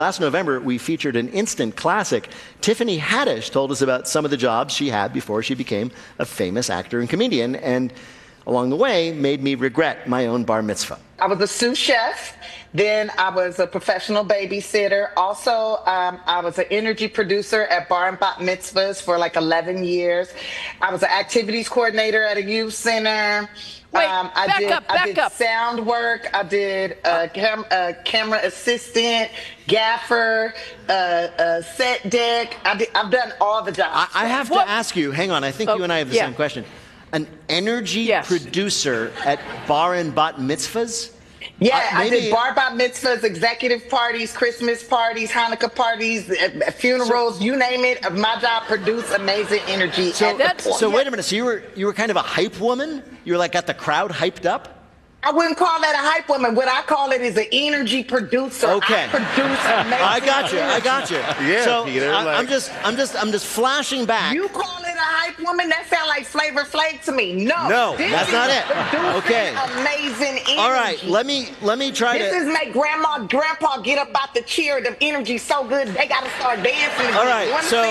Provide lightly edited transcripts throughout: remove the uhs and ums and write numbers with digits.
Last November, we featured an instant classic. Tiffany Haddish told us about some of the jobs she had before she became a famous actor and comedian, and along the way, made me regret my own bar mitzvah. I was a sous chef. Then I was a professional babysitter. Also, I was an energy producer at bar and bat mitzvahs for like 11 years. I was an activities coordinator at a youth center. Wait, I did sound work. I did camera assistant, gaffer, set deck. I've done all the jobs. I have to ask you, hang on, I think you and I have the same question. An energy producer at bar and bat mitzvahs? Yeah, I did bar bat mitzvahs, executive parties, Christmas parties, Hanukkah parties, funerals, you name it. My job produced amazing energy. So wait a minute. So you were kind of a hype woman? You were like got the crowd hyped up? I wouldn't call that a hype woman. What I call it is an energy producer. Okay. I produce amazing I got you. Yeah, so Peter. I'm just flashing back. You call it a hype woman? That sounds like Flavor Flav to me. No, that's not it. Okay. Amazing energy. All right, let me try This is make grandma, grandpa get up out the chair. The energy so good they gotta start dancing again. All right,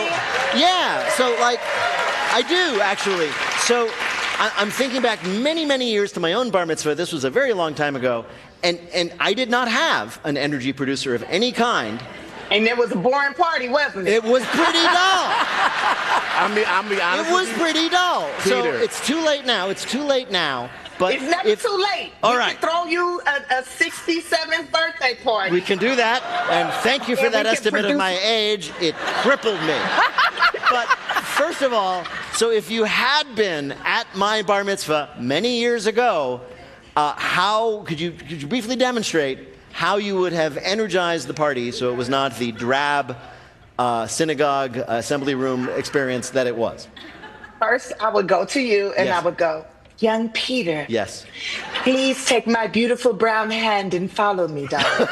so like I do actually. So I'm thinking back many years to my own bar mitzvah. This was a very long time ago, and I did not have an energy producer of any kind. And it was a boring party, wasn't it? It was pretty dull. I'll be honest. It was pretty dull. So Peter. it's too late now. It's too late now. But it's never too late. All we right. can throw you a 67th birthday party. We can do that. And thank you for that estimate of my age. It crippled me. But first of all, so if you had been at my bar mitzvah many years ago, how could you briefly demonstrate how you would have energized the party so it was not the drab synagogue assembly room experience that it was? First, I would go to you and Yes. I would go, young Peter. Yes. Please take my beautiful brown hand and follow me, darling.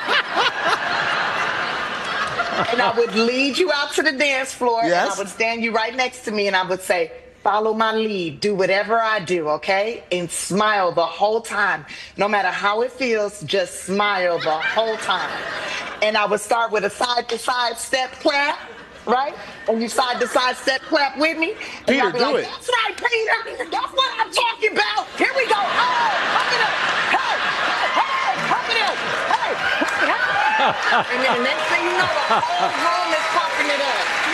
And I would lead you out to the dance floor, Yes. and I would stand you right next to me, and I would say, follow my lead, do whatever I do, okay? And smile the whole time. No matter how it feels, just smile the whole time. And I would start with a side-to-side step clap, right? And you side-to-side step clap with me. And Peter, I'll be do like, it. That's right, Peter. That's what I'm talking about. Here we go. Oh, pump it up. Hey, hey, pump it up. Hey, pump it up. And then the next thing you know, the whole room is pumping it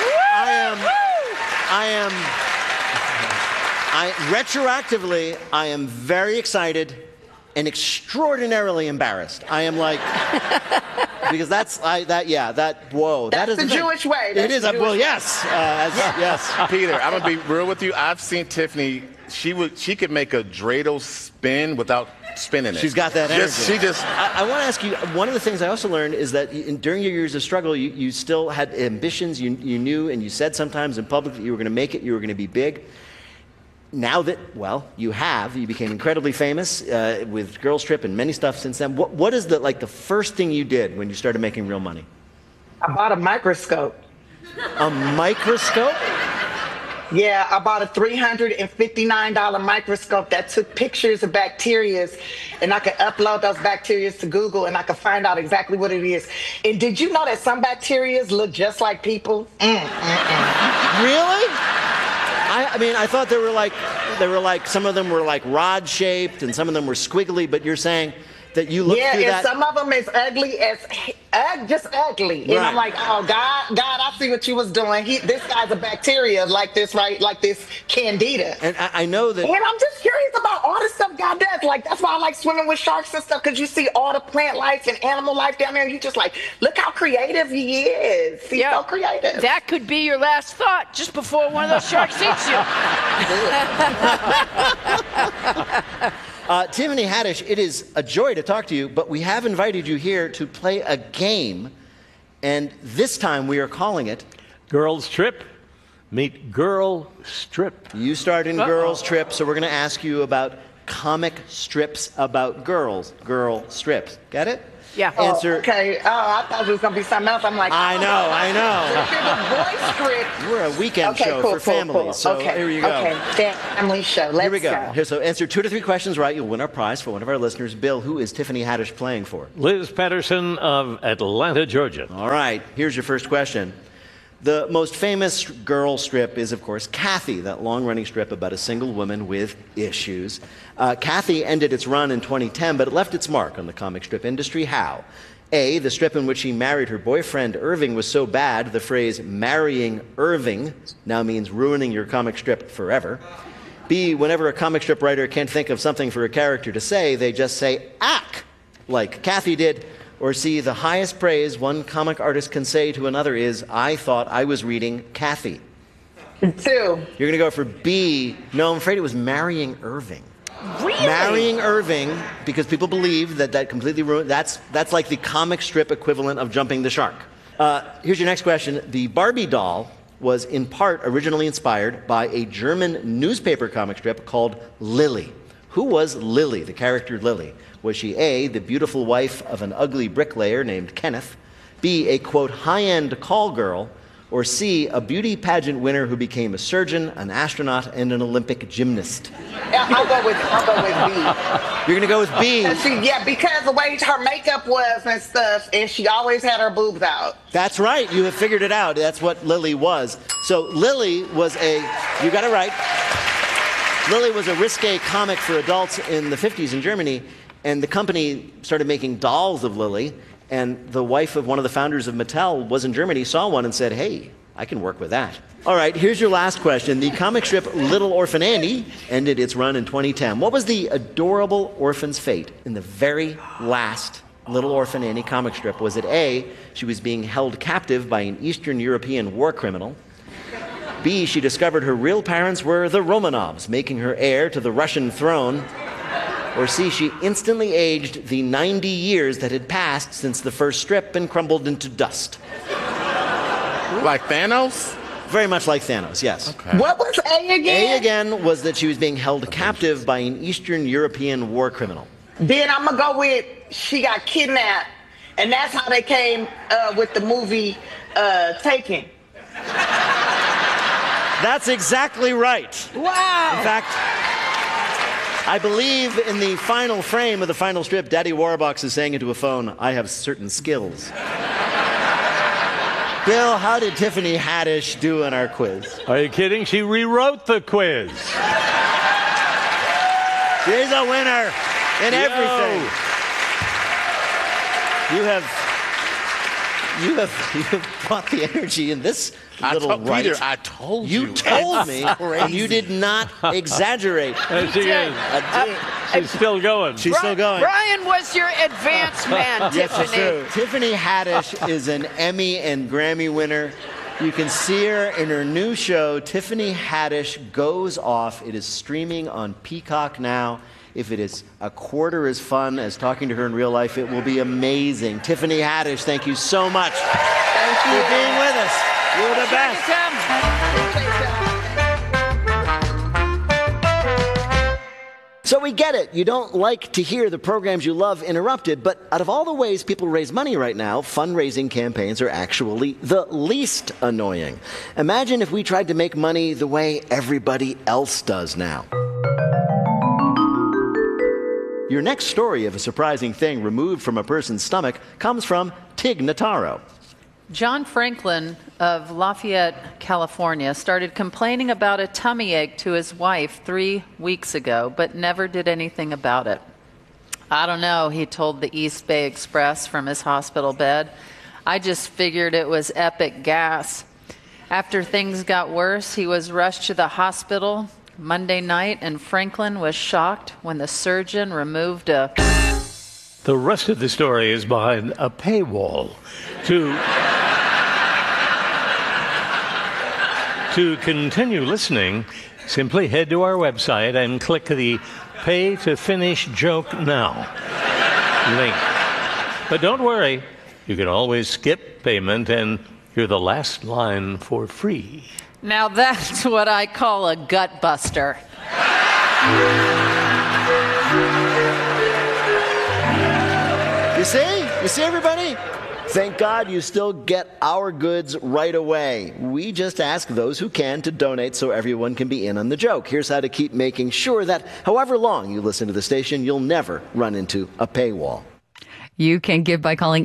up. Retroactively, I am very excited and extraordinarily embarrassed. I am like, because whoa. That is the Jewish way. It is. Well, yes. Yes. Peter, I'm gonna be real with you. I've seen Tiffany. She could make a dreidel spin without spinning it. She's got that energy. I want to ask you, one of the things I also learned is that during your years of struggle, you still had ambitions. You knew, and you said sometimes in public that you were going to make it, you were going to be big. Now that, you became incredibly famous with Girls Trip and many stuff since then. What is the first thing you did when you started making real money? I bought a microscope. A microscope? Yeah, I bought a $359 microscope that took pictures of bacteria, and I could upload those bacteria to Google, and I could find out exactly what it is. And did you know that some bacteria look just like people? Really? I mean, I thought they were like some of them were like rod shaped, and some of them were squiggly. But you're saying that you look through that. Yeah, and some of them is ugly as just ugly. Right. And I'm like, oh God, I see what you was doing. This guy's a bacteria like this, right? Like this candida. And I know that. And I'm just curious about all the stuff God does. Like, that's why I like swimming with sharks and stuff, because you see all the plant life and animal life down there. And you just like, look how creative he is. He's so creative. That could be your last thought just before one of those sharks eats you. Tiffany Haddish, it is a joy to talk to you, but we have invited you here to play a game, and this time we are calling it Girls Trip. Meet Girl Strip. You starred in Girls Trip, so we're going to ask you about comic strips about girls. Girl strips. Get it? Yeah. Answer. Okay. Oh, I thought it was going to be something else. I'm like, I know. Voice script. We're a weekend Okay, show cool, for families. cool. So Okay, here you go. Okay, family show. Let's Here we go. Here, so answer 2 to 3 questions right. You'll win our prize for one of our listeners. Bill, who is Tiffany Haddish playing for? Liz Patterson of Atlanta, Georgia. All right. Here's your first question. The most famous girl strip is, of course, Kathy, that long-running strip about a single woman with issues. Kathy ended its run in 2010, but it left its mark on the comic strip industry. How? A, the strip in which she married her boyfriend Irving was so bad, the phrase marrying Irving now means ruining your comic strip forever. B, whenever a comic strip writer can't think of something for a character to say, they just say, ack, like Kathy did. Or C, the highest praise one comic artist can say to another is, I thought I was reading Kathy. 2. You're going to go for B. No, I'm afraid it was marrying Irving. Really? Marrying Irving, because people believe that completely ruined. That's like the comic strip equivalent of jumping the shark. Here's your next question. The Barbie doll was in part originally inspired by a German newspaper comic strip called Lily. Who was Lily, the character Lily? Was she A, the beautiful wife of an ugly bricklayer named Kenneth, B, a, quote, high-end call girl, or C, a beauty pageant winner who became a surgeon, an astronaut, and an Olympic gymnast? I'll go with B. You're going to go with B. Because the way her makeup was and stuff, and she always had her boobs out. That's right. You have figured it out. That's what Lily was. So Lily was you got it right. Lily was a risque comic for adults in the 50s in Germany, and the company started making dolls of Lily, and the wife of one of the founders of Mattel was in Germany, saw one, and said, hey, I can work with that. All right, here's your last question. The comic strip Little Orphan Annie ended its run in 2010. What was the adorable orphan's fate in the very last Little Orphan Annie comic strip? Was it A, she was being held captive by an Eastern European war criminal? B, she discovered her real parents were the Romanovs, making her heir to the Russian throne? Or C, she instantly aged the 90 years that had passed since the first strip and crumbled into dust? Like Thanos? Very much like Thanos, yes. Okay. What was A again? A again was that she was being held captive by an Eastern European war criminal. Then I'm going to go with she got kidnapped, and that's how they came with the movie Taken. That's exactly right. Wow. In fact, I believe in the final frame of the final strip, Daddy Warbucks is saying into a phone, I have certain skills. Bill, how did Tiffany Haddish do in our quiz? Are you kidding? She rewrote the quiz. She's a winner in everything. You have brought the energy in this little right. Peter, I told you. You told me, and you did not exaggerate. There she is. She's still going. She's still going. Brian was your advance man, Yes, it's Tiffany. true. Tiffany Haddish is an Emmy and Grammy winner. You can see her in her new show, Tiffany Haddish Goes Off. It is streaming on Peacock now. If it is a quarter as fun as talking to her in real life, it will be amazing. Tiffany Haddish, thank you so much for being with us. You're the best. So we get it. You don't like to hear the programs you love interrupted, but out of all the ways people raise money right now, fundraising campaigns are actually the least annoying. Imagine if we tried to make money the way everybody else does now. Your next story of a surprising thing removed from a person's stomach comes from Tig Notaro. John Franklin of Lafayette, California, started complaining about a tummy ache to his wife 3 weeks ago, but never did anything about it. I don't know, he told the East Bay Express from his hospital bed. I just figured it was epic gas. After things got worse, he was rushed to the hospital Monday night, and Franklin was shocked when the surgeon removed a... The rest of the story is behind a paywall. To continue listening, simply head to our website and click the Pay to Finish Joke Now link. But don't worry, you can always skip payment and hear the last line for free. Now that's what I call a gut buster. You see? You see, everybody? Thank God you still get our goods right away. We just ask those who can to donate so everyone can be in on the joke. Here's how to keep making sure that however long you listen to the station, you'll never run into a paywall. You can give by calling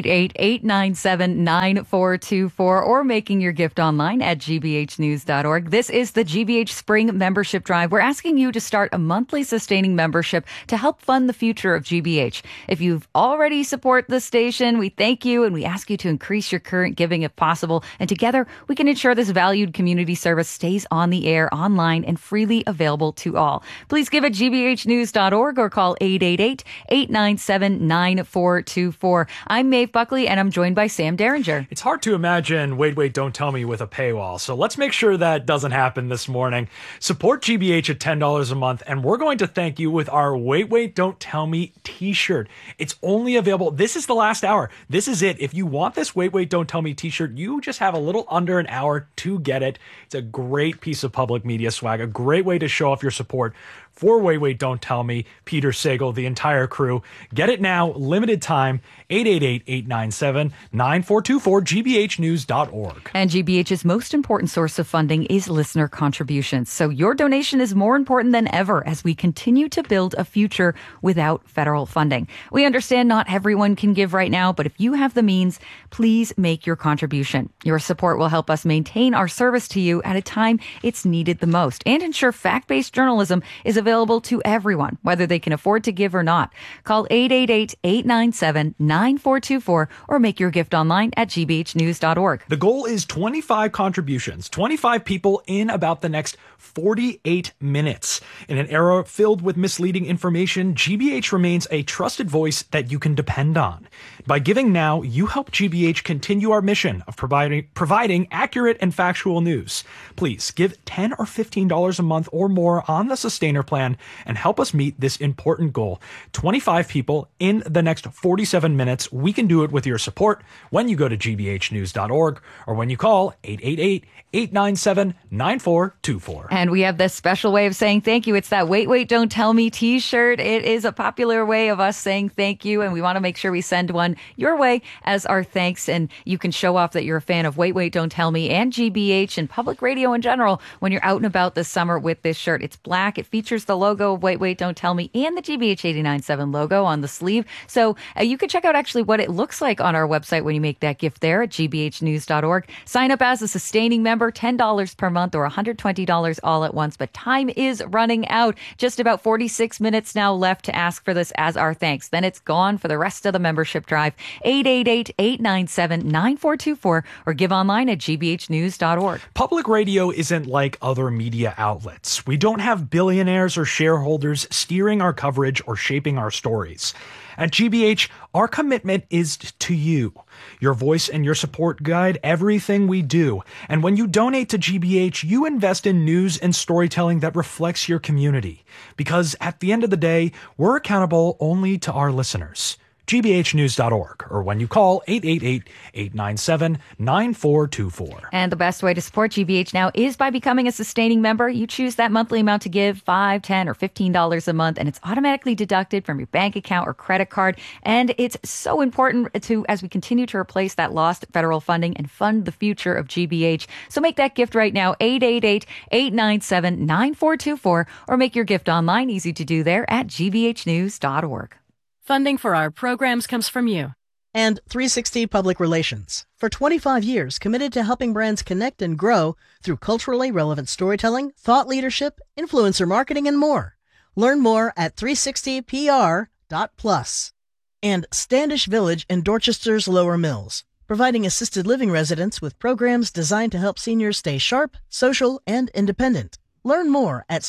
888-897-9424 or making your gift online at gbhnews.org. This is the GBH Spring Membership Drive. We're asking you to start a monthly sustaining membership to help fund the future of GBH. If you've already support the station, we thank you and we ask you to increase your current giving if possible. And together, we can ensure this valued community service stays on the air, online, and freely available to all. Please give at gbhnews.org or call 888-897-9424. I'm Maeve Buckley, and I'm joined by Sam Derringer. It's hard to imagine Wait, Don't Tell Me with a paywall, so let's make sure that doesn't happen this morning. Support GBH at $10 a month, and we're going to thank you with our Wait, Don't Tell Me t-shirt. It's only available. This is the last hour. This is it. If you want this Wait, Don't Tell Me t-shirt, you just have a little under an hour to get it. It's a great piece of public media swag, a great way to show off your support for Wait, Don't Tell Me, Peter Sagal, the entire crew. Get it now, limited time, 888-897-9424, gbhnews.org. And GBH's most important source of funding is listener contributions. So your donation is more important than ever as we continue to build a future without federal funding. We understand not everyone can give right now, but if you have the means, please make your contribution. Your support will help us maintain our service to you at a time it's needed the most and ensure fact-based journalism is available to everyone, whether they can afford to give or not. Call 888-897-9424 or make your gift online at gbhnews.org. The goal is 25 contributions, 25 people in about the next 48 minutes. In an era filled with misleading information, GBH remains a trusted voice that you can depend on. By giving now, you help GBH continue our mission of providing accurate and factual news. Please give $10 or $15 a month or more on the Sustainer plan and help us meet this important goal. 25 people in the next 47 minutes. We can do it with your support when you go to gbhnews.org or when you call 888-897-9424. And we have this special way of saying thank you. It's that Wait, Don't Tell Me t-shirt. It is a popular way of us saying thank you, and we want to make sure we send one your way as our thanks. And you can show off that you're a fan of Wait, Don't Tell Me and GBH and public radio in general when you're out and about this summer with this shirt. It's black. It features the logo of Wait, Don't Tell Me and the GBH 89.7 logo on the sleeve. So you can check out actually what it looks like on our website when you make that gift there at gbhnews.org. Sign up as a sustaining member, $10 per month or $120 all at once. But time is running out. Just about 46 minutes now left to ask for this as our thanks. Then it's gone for the rest of the membership drive. 888-897-9424 or give online at gbhnews.org. Public radio isn't like other media outlets. We don't have billionaires or shareholders steering our coverage or shaping our stories. At GBH, our commitment is to you. Your voice and your support guide everything we do. And when you donate to GBH, you invest in news and storytelling that reflects your community. Because at the end of the day, we're accountable only to our listeners. gbhnews.org or when you call 888-897-9424. And the best way to support GBH now is by becoming a sustaining member. You choose that monthly amount to give, $5, $10, or $15 a month, and it's automatically deducted from your bank account or credit card. And it's so important to, as we continue to replace that lost federal funding and fund the future of GBH. So make that gift right now, 888-897-9424, or make your gift online, easy to do there, at gbhnews.org. Funding for our programs comes from you. And 360 Public Relations. For 25 years, committed to helping brands connect and grow through culturally relevant storytelling, thought leadership, influencer marketing, and more. Learn more at 360pr.plus. And Standish Village in Dorchester's Lower Mills, providing assisted living residents with programs designed to help seniors stay sharp, social, and independent. Learn more at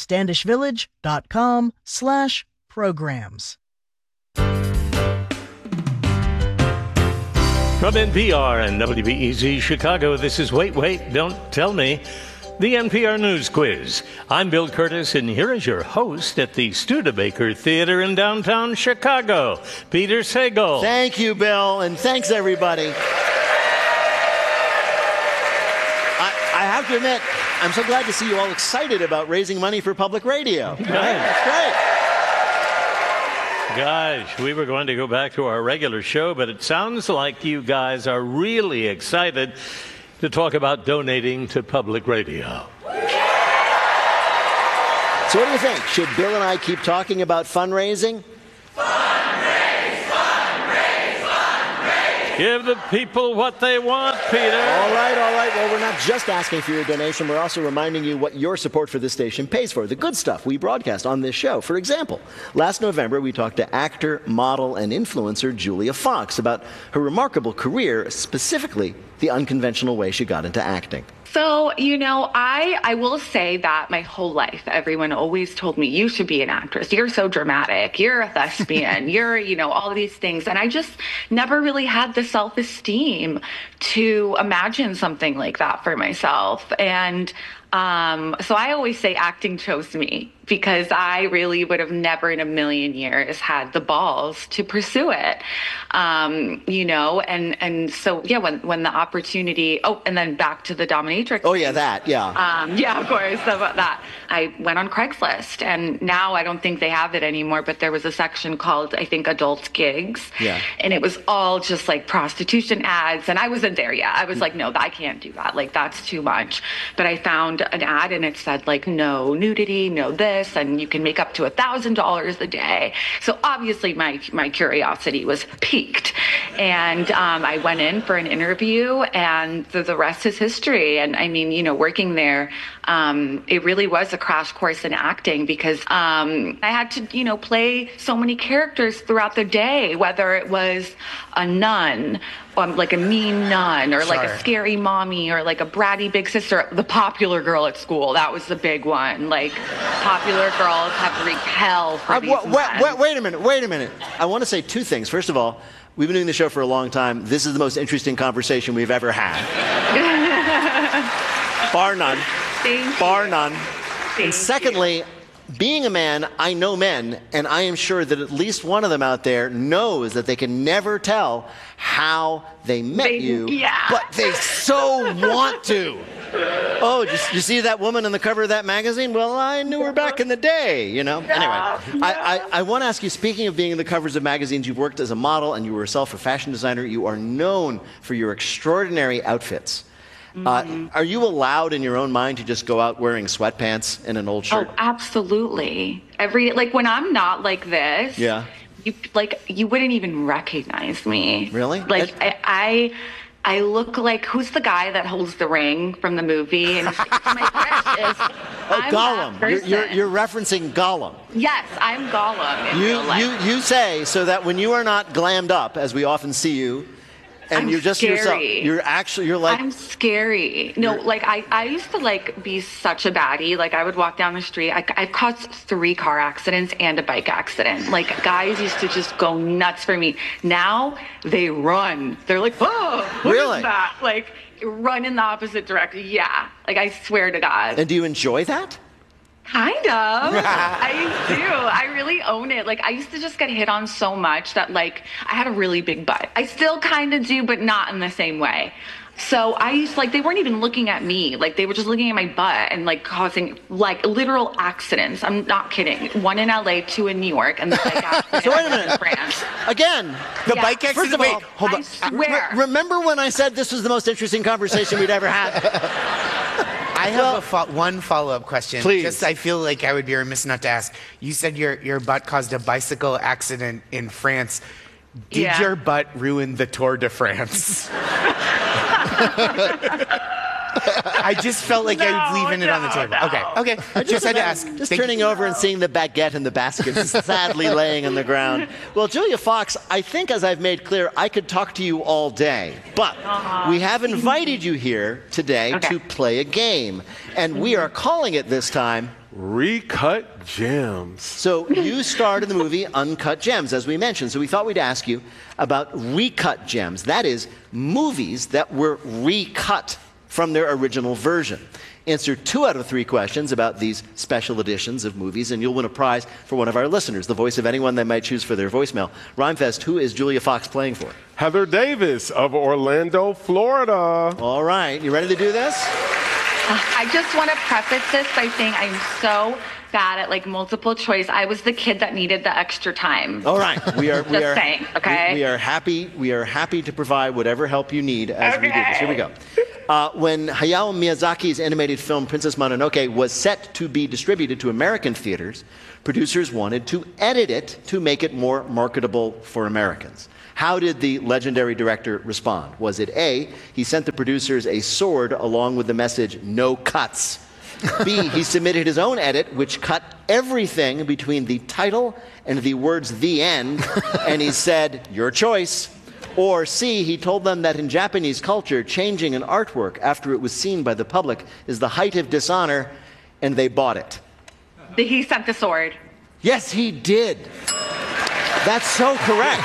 standishvillage.com/programs. From NPR and WBEZ Chicago, this is Wait, Don't Tell Me, the NPR News Quiz. I'm Bill Curtis, and here is your host at the Studebaker Theater in downtown Chicago, Peter Sagal. Thank you, Bill, and thanks, everybody. I have to admit, I'm so glad to see you all excited about raising money for public radio. Right. That's great. Gosh, we were going to go back to our regular show, but it sounds like you guys are really excited to talk about donating to public radio. So what do you think? Should Bill and I keep talking about fundraising? Give the people what they want, Peter. All right. Well, we're not just asking for your donation. We're also reminding you what your support for this station pays for. The good stuff we broadcast on this show. For example, last November, we talked to actor, model, and influencer Julia Fox about her remarkable career, specifically the unconventional way she got into acting. So, I will say that my whole life, everyone always told me, you should be an actress. You're so dramatic. You're a thespian. You're, all of these things. And I just never really had the self-esteem to imagine something like that for myself. And so I always say acting chose me, because I really would have never in a million years had the balls to pursue it. And so, yeah, when the opportunity, and then back to the dominatrix. Oh, yeah, that, yeah. Yeah, of course, about that. I went on Craigslist, and now I don't think they have it anymore, but there was a section called, I think, adult gigs. Yeah. And it was all just like prostitution ads, and I wasn't there yet. I was like, no, I can't do that. Like, that's too much. But I found an ad, and it said, like, no nudity, no this, and you can make up to $1,000 a day. So obviously my curiosity was piqued. And I went in for an interview, and the rest is history. And I mean, working there, it really was a crash course in acting, because I had to, play so many characters throughout the day, whether it was a nun, like a mean nun, or like a scary mommy, or like a bratty big sister, the popular girl at school. That was the big one. Like, popular girls have to wreak hell for these men. Wait a minute. I want to say two things. First of all, we've been doing the show for a long time. This is the most interesting conversation we've ever had. Bar none. Bar none. And secondly, being a man, I know men, and I am sure that at least one of them out there knows that they can never tell how they met you, but they so want to. Oh, you see that woman on the cover of that magazine? Well, I knew her back in the day, Anyway, I want to ask you, speaking of being in the covers of magazines, you've worked as a model and you were yourself a fashion designer. You are known for your extraordinary outfits. Are you allowed in your own mind to just go out wearing sweatpants and an old shirt? Oh, absolutely. When I'm not like this, you wouldn't even recognize me. Really? Like, I look like, who's the guy that holds the ring from the movie? And my precious. Gollum. You're referencing Gollum. Yes, I'm Gollum in real life. You say, so that when you are not glammed up, as we often see you, and you're just scary. yourself. You're like. I'm scary. No, like I used to be such a baddie. Like, I would walk down the street. I've caused 3 car accidents and a bike accident. Like, guys used to just go nuts for me. Now they run. They're like, oh, what is that? Like, run in the opposite direction. Yeah. Like, I swear to God. And do you enjoy that? Kind of. I do. I really own it. Like, I used to just get hit on so much that, like, I had a really big butt. I still kind of do, but not in the same way. So I used to, they weren't even looking at me. Like, they were just looking at my butt and, causing, literal accidents. I'm not kidding. 1 in LA, 2 in New York, and the bike accident. So wait a minute. In France. Again, the bike accident. First of all, hold on. I swear. Remember when I said this was the most interesting conversation we'd ever had? I have one follow-up question. Please. Just, I feel like I would be remiss not to ask. You said your butt caused a bicycle accident in France. Did your butt ruin the Tour de France? I just felt like I was leaving it on the table. No. Okay. I just had to ask. Just turning over and seeing the baguette in the basket sadly laying on the ground. Well, Julia Fox, I think, as I've made clear, I could talk to you all day. But we have invited you here today to play a game. And we are calling it this time Recut Gems. So you starred in the movie Uncut Gems, as we mentioned. So we thought we'd ask you about recut gems. That is, movies that were recut from their original version. Answer 2 out of 3 questions about these special editions of movies, and you'll win a prize for one of our listeners, the voice of anyone they might choose for their voicemail. Rhymefest, who is Julia Fox playing for? Heather Davis of Orlando, Florida. All right. You ready to do this? I just want to preface this by saying I'm so bad at like multiple choice. I was the kid that needed the extra time. All right, we are saying, okay? We are happy to provide whatever help you need as we do this. Here we go. When Hayao Miyazaki's animated film Princess Mononoke was set to be distributed to American theaters, producers wanted to edit it to make it more marketable for Americans. How did the legendary director respond? Was it A, he sent the producers a sword along with the message, "No cuts"? B, he submitted his own edit, which cut everything between the title and the words "the end," and he said, "Your choice." Or C, he told them that in Japanese culture, changing an artwork after it was seen by the public is the height of dishonor, and they bought it. He sent the sword. Yes, he did. That's so correct.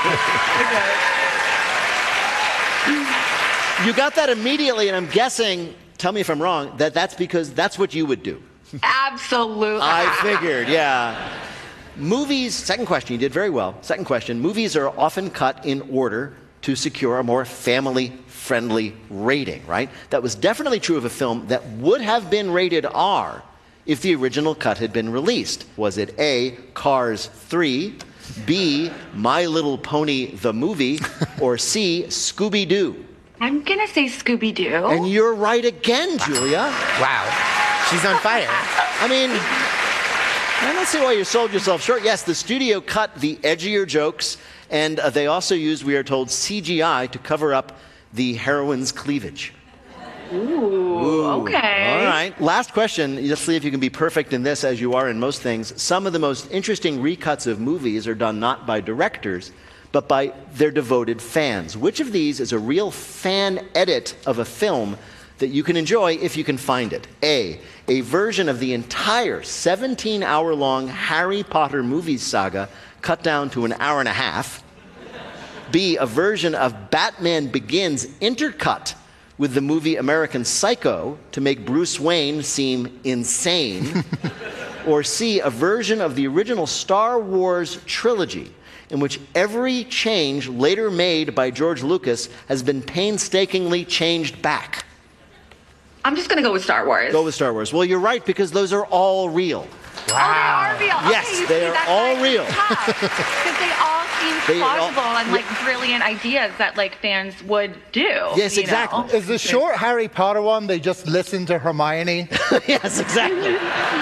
You got that immediately, and I'm guessing, tell me if I'm wrong, that's because that's what you would do. Absolutely. I figured, yeah. Movies, second question, you did very well. Second question, movies are often cut in order to secure a more family-friendly rating, right? That was definitely true of a film that would have been rated R if the original cut had been released. Was it A, Cars 3, B, My Little Pony the movie, or C, Scooby-Doo? I'm going to say Scooby-Doo. And you're right again, Julia. Wow. She's on fire. I mean, I don't see why you sold yourself short. Yes, the studio cut the edgier jokes, and they also used, we are told, CGI to cover up the heroine's cleavage. Ooh, okay. All right. Last question. Let's see if you can be perfect in this as you are in most things. Some of the most interesting recuts of movies are done not by directors, but by their devoted fans. Which of these is a real fan edit of a film that you can enjoy if you can find it? A version of the entire 17-hour-long Harry Potter movie saga cut down to an hour and a half. B, a version of Batman Begins intercut with the movie American Psycho to make Bruce Wayne seem insane. Or C, a version of the original Star Wars trilogy in which every change later made by George Lucas has been painstakingly changed back. I'm just going to go with Star Wars. Go with Star Wars. Well, you're right, because those are all real. Wow. Oh, they are real. Yes, okay, they are all real. Because they all seem plausible and like brilliant ideas that like fans would do. Yes, exactly. Is the short Harry Potter one, they just listen to Hermione? Yes, exactly.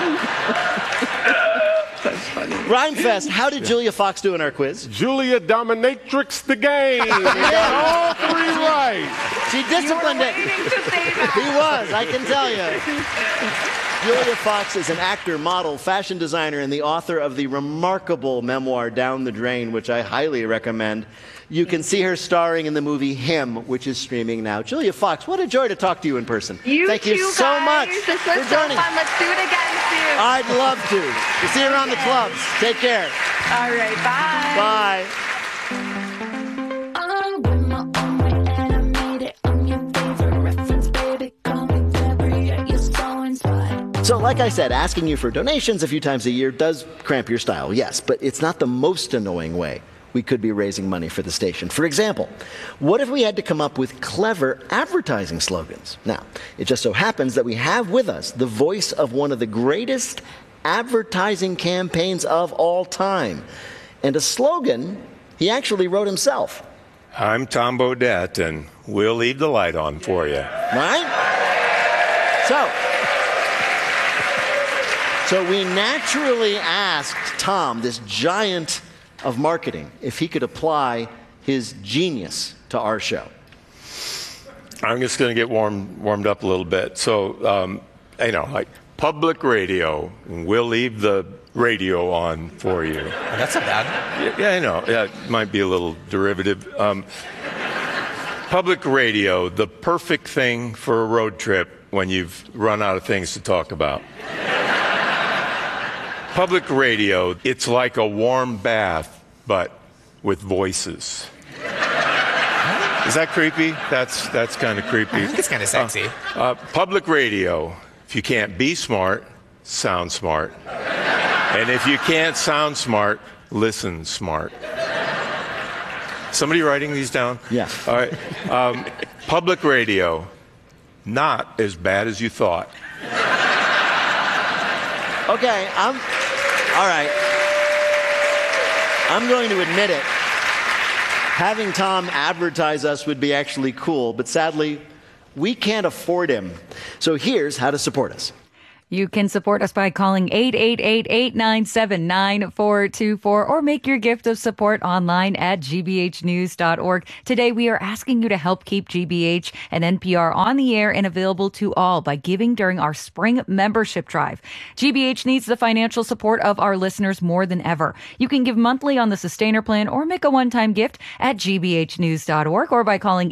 That's funny. Rhymefest, how did Julia Fox do in our quiz? Julia dominatrix the game. He got all three right. She disciplined it. He was, I can tell you. Julia Fox is an actor, model, fashion designer, and the author of the remarkable memoir Down the Drain, which I highly recommend. You can see her starring in the movie Him, which is streaming now. Julia Fox, what a joy to talk to you in person. Thank you so guys. much. This was for so joining. fun. Let's do it again soon. I'd love to. We'll see you around the clubs. Take care. All right, bye. Bye. So, like I said, asking you for donations a few times a year does cramp your style, yes, but it's not the most annoying way we could be raising money for the station. For example, what if we had to come up with clever advertising slogans? Now, it just so happens that we have with us the voice of one of the greatest advertising campaigns of all time, and a slogan he actually wrote himself. I'm Tom Bodett, and we'll leave the light on for you. Right? So we naturally asked Tom, this giant of marketing, if he could apply his genius to our show. I'm just going to get warmed up a little bit. So, like public radio, we'll leave the radio on for you. That's not bad. Yeah, I know. Yeah, it might be a little derivative. Public radio, the perfect thing for a road trip when you've run out of things to talk about. Public radio, it's like a warm bath, but with voices. Is that creepy? That's kind of creepy. I think it's kind of sexy. Public radio, if you can't be smart, sound smart. And if you can't sound smart, listen smart. Somebody writing these down? Yeah. All right. Public radio, not as bad as you thought. Okay, all right. I'm going to admit it. Having Tom advertise us would be actually cool, but sadly, we can't afford him. So here's how to support us. You can support us by calling 888-897-9424 or make your gift of support online at gbhnews.org. Today, we are asking you to help keep GBH and NPR on the air and available to all by giving during our spring membership drive. GBH needs the financial support of our listeners more than ever. You can give monthly on the Sustainer Plan or make a one-time gift at gbhnews.org or by calling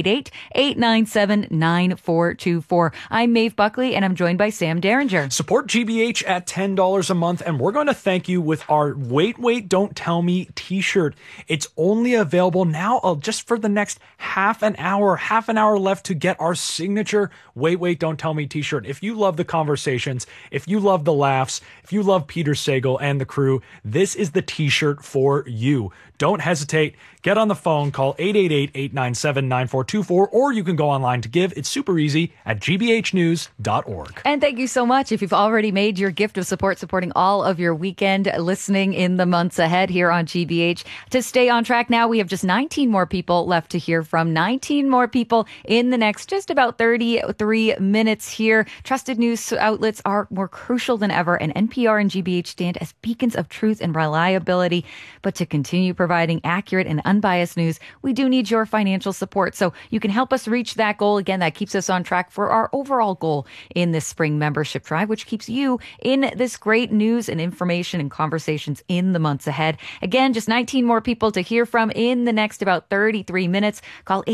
888-897-9424. I'm Maeve Buckley, and I'm joined by Sam Derringer. Support GBH at $10 a month, and we're going to thank you with our Wait, Wait, Don't Tell Me t-shirt. It's only available now just for the next half an hour left to get our signature Wait, Wait, Don't Tell Me t-shirt. If you love the conversations, if you love the laughs, if you love Peter Sagal and the crew, this is the t-shirt for you. Don't hesitate. Get on the phone, call 888-897-9424, or you can go online to give. It's super easy at gbhnews.org. And thank you so much if you've already made your gift of support, supporting all of your weekend listening in the months ahead here on GBH. To stay on track now, we have just 19 more people left to hear from. 19 more people in the next just about 33 minutes here. Trusted news outlets are more crucial than ever, and NPR and GBH stand as beacons of truth and reliability. But to continue providing accurate and unbiased news, we do need your financial support. So you can help us reach that goal. Again, that keeps us on track for our overall goal in this spring membership drive, which keeps you in this great news and information and conversations in the months ahead. Again, just 19 more people to hear from in the next about 33 minutes. Call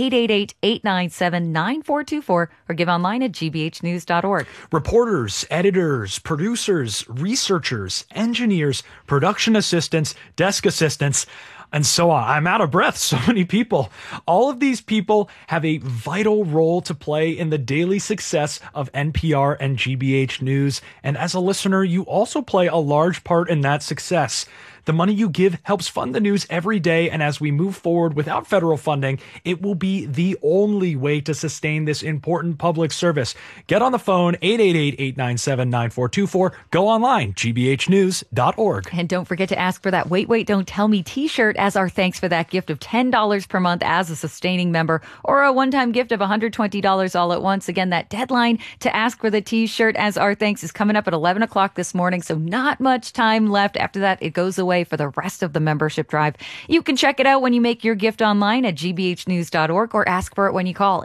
888-897-9424 or give online at gbhnews.org. Reporters, editors, producers, researchers, engineers, production assistants, desk assistants, and so on. I'm out of breath. So many people. All of these people have a vital role to play in the daily success of NPR and GBH News. And as a listener, you also play a large part in that success. The money you give helps fund the news every day, and as we move forward without federal funding, it will be the only way to sustain this important public service. Get on the phone, 888-897-9424. Go online, gbhnews.org. And don't forget to ask for that Wait, Wait, Don't Tell Me t-shirt as our thanks for that gift of $10 per month as a sustaining member, or a one-time gift of $120 all at once. Again, that deadline to ask for the t-shirt as our thanks is coming up at 11 o'clock this morning, so not much time left. After that, it goes away for the rest of the membership drive. You can check it out when you make your gift online at gbhnews.org or ask for it when you call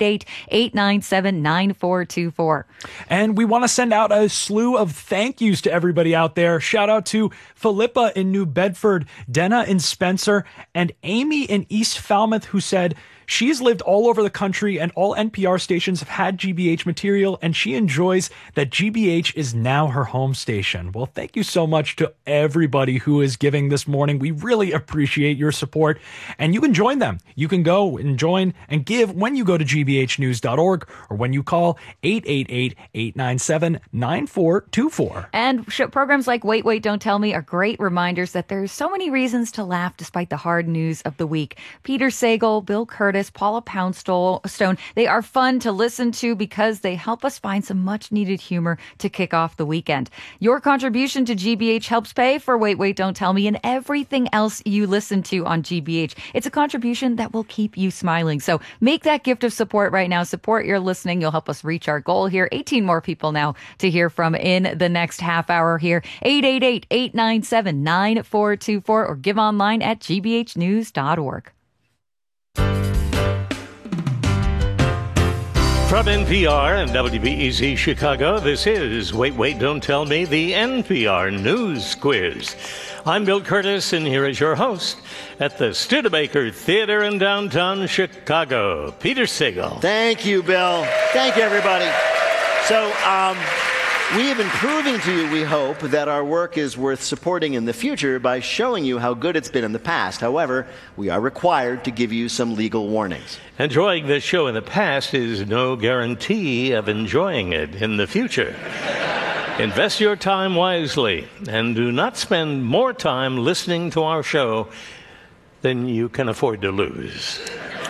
888-897-9424. And we want to send out a slew of thank yous to everybody out there. Shout out to Philippa in New Bedford, Denna in Spencer, and Amy in East Falmouth, who said she's lived all over the country and all NPR stations have had GBH material, and she enjoys that GBH is now her home station. Well, thank you so much to everybody who is giving this morning. We really appreciate your support, and you can join them. You can go and join and give when you go to gbhnews.org or when you call 888-897-9424. And programs like Wait, Wait, Don't Tell Me are great reminders that there's so many reasons to laugh despite the hard news of the week. Peter Sagal, Bill Curtis, Paula Poundstone, they are fun to listen to because they help us find some much needed humor to kick off the weekend. Your contribution to GBH helps pay for Wait, Wait, Don't Tell Me and everything else you listen to on GBH. It's a contribution that will keep you smiling. So make that gift of support right now. Support your listening. You'll help us reach our goal here. 18 more people now to hear from in the next half hour here. 888-897-9424 or give online at gbhnews.org. From NPR and WBEZ Chicago, this is Wait, Wait, Don't Tell Me, the NPR News Quiz. I'm Bill Curtis, and here is your host at the Studebaker Theater in downtown Chicago, Peter Sagal. Thank you, Bill. Thank you, everybody. So, we have been proving to you, we hope, that our work is worth supporting in the future by showing you how good it's been in the past. However, we are required to give you some legal warnings. Enjoying this show in the past is no guarantee of enjoying it in the future. Invest your time wisely and do not spend more time listening to our show than you can afford to lose.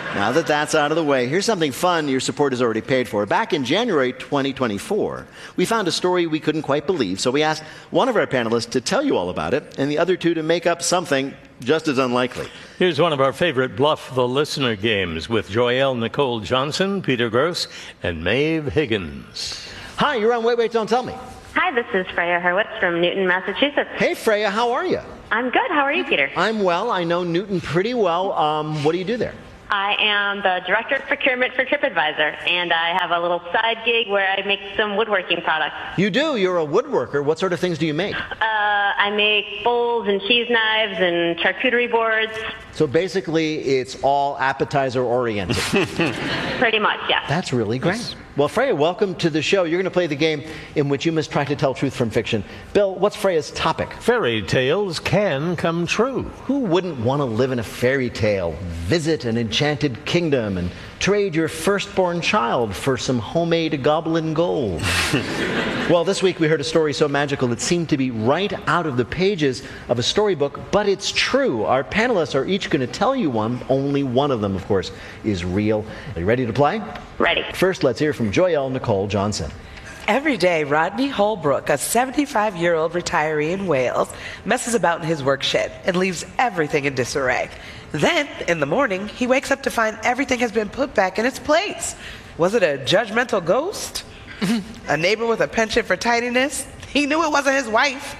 Now that that's out of the way, here's something fun your support has already paid for. Back in January 2024, we found a story we couldn't quite believe, so we asked one of our panelists to tell you all about it, and the other two to make up something just as unlikely. Here's one of our favorite Bluff the Listener games with Joyelle Nicole Johnson, Peter Gross, and Maeve Higgins. Hi, you're on Wait, Wait, Don't Tell Me. Hi, this is Freya Hurwitz from Newton, Massachusetts. Hey, Freya, how are you? I'm good. How are you, Peter? I'm well. I know Newton pretty well. What do you do there? I am the Director of Procurement for TripAdvisor, and I have a little side gig where I make some woodworking products. You do? You're a woodworker. What sort of things do you make? I make bowls and cheese knives and charcuterie boards. So basically, it's all appetizer-oriented. Pretty much, yeah. That's really great. Well, Freya, welcome to the show. You're going to play the game in which you must try to tell truth from fiction. Bill, what's Freya's topic? Fairy tales can come true. Who wouldn't want to live in a fairy tale, visit an enchanted kingdom, and trade your firstborn child for some homemade goblin gold? Well, this week we heard a story so magical it seemed to be right out of the pages of a storybook, but it's true. Our panelists are each going to tell you one. Only one of them, of course, is real. Are you ready to play? Ready. First, let's hear from Joyelle Nicole Johnson. Every day, Rodney Holbrook, a 75-year-old retiree in Wales, messes about in his work shed and leaves everything in disarray. Then, in the morning, he wakes up to find everything has been put back in its place. Was it a judgmental ghost? A neighbor with a penchant for tidiness? He knew it wasn't his wife.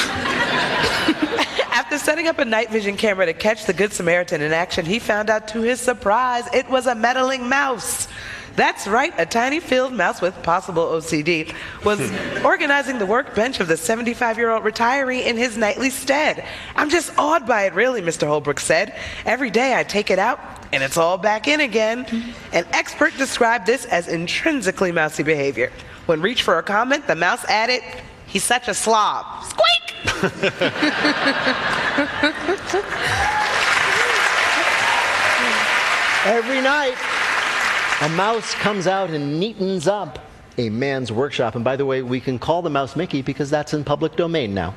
After setting up a night vision camera to catch the Good Samaritan in action, he found out to his surprise it was a meddling mouse. That's right, a tiny field mouse with possible OCD was organizing the workbench of the 75-year-old retiree in his nightly stead. I'm just awed by it, really, Mr. Holbrook said. Every day I take it out, and it's all back in again. An expert described this as intrinsically mousy behavior. When reached for a comment, the mouse added, "He's such a slob." Squeak! Every night, a mouse comes out and neatens up a man's workshop. And by the way, we can call the mouse Mickey because that's in public domain now.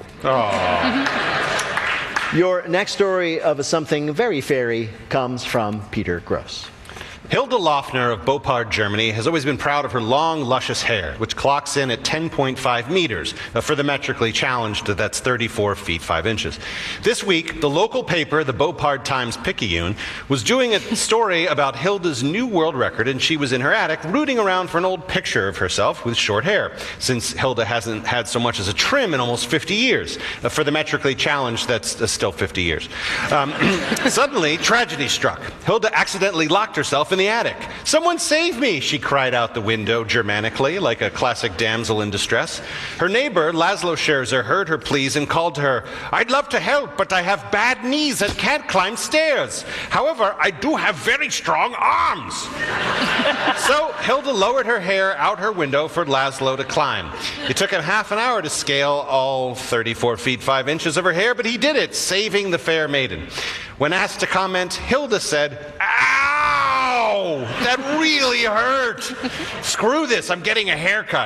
Your next story of something very fairy comes from Peter Gross. Hilda Lofner of Beaupart, Germany, has always been proud of her long, luscious hair, which clocks in at 10.5 meters. For the metrically challenged, that's 34 feet 5 inches. This week, the local paper, the Beaupart Times-Picayune, was doing a story about Hilda's new world record, and she was in her attic rooting around for an old picture of herself with short hair, since Hilda hasn't had so much as a trim in almost 50 years. For the metrically challenged, that's still 50 years. Suddenly, tragedy struck. Hilda accidentally locked herself in the attic. "Someone save me!" she cried out the window Germanically, like a classic damsel in distress. Her neighbor, Laszlo Scherzer, heard her pleas and called to her, "I'd love to help, but I have bad knees and can't climb stairs. However, I do have very strong arms." So Hilda lowered her hair out her window for Laszlo to climb. It took him half an hour to scale all 34 feet 5 inches of her hair, but he did it, saving the fair maiden. When asked to comment, Hilda said, "Ow! That really hurt. Screw this, I'm getting a haircut."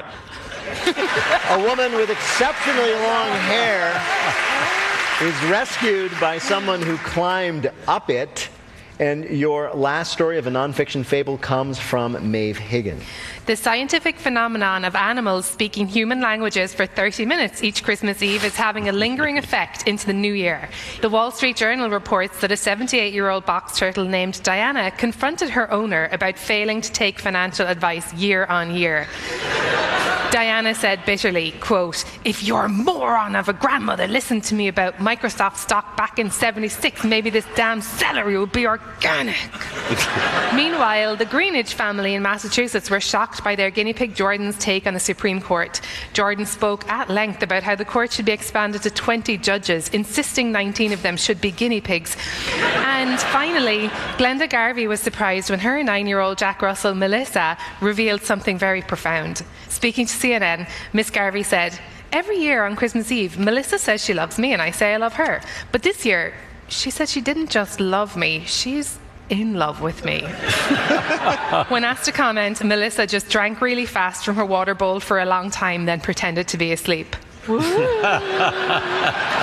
A woman with exceptionally long hair is rescued by someone who climbed up it. And your last story of a nonfiction fable comes from Maeve Higgins. The scientific phenomenon of animals speaking human languages for 30 minutes each Christmas Eve is having a lingering effect into the new year. The Wall Street Journal reports that a 78-year-old box turtle named Diana confronted her owner about failing to take financial advice year on year. Diana said bitterly, quote, "If your moron of a grandmother listened to me about Microsoft stock back in '76, maybe this damn celery would be organic." Meanwhile, the Greenidge family in Massachusetts were shocked by their guinea pig Jordan's take on the Supreme Court. Jordan spoke at length about how the court should be expanded to 20 judges, insisting 19 of them should be guinea pigs. And finally, Glenda Garvey was surprised when her 9-year-old Jack Russell, Melissa, revealed something very profound. Speaking to CNN, Miss Garvey said, "Every year on Christmas Eve, Melissa says she loves me and I say I love her. But this year, she said she didn't just love me, she's in love with me." When asked to comment, Melissa just drank really fast from her water bowl for a long time, then pretended to be asleep.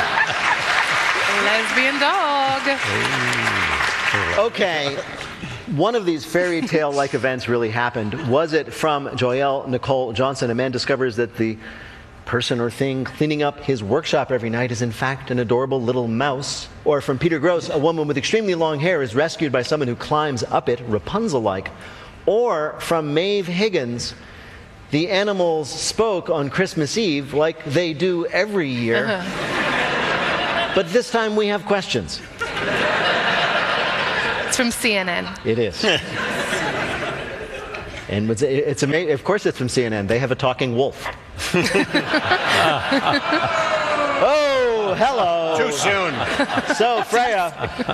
Lesbian dog. Okay, one of these fairy tale-like events really happened. Was it from Joelle Nicole Johnson? A man discovers that the person or thing cleaning up his workshop every night is in fact an adorable little mouse. Or from Peter Gross, a woman with extremely long hair is rescued by someone who climbs up it, Rapunzel-like. Or from Maeve Higgins, the animals spoke on Christmas Eve like they do every year. But this time we have questions. It's from CNN. It is. And it's amazing. Of course it's from CNN. They have a talking wolf. Oh, hello. Too soon. So, Freya.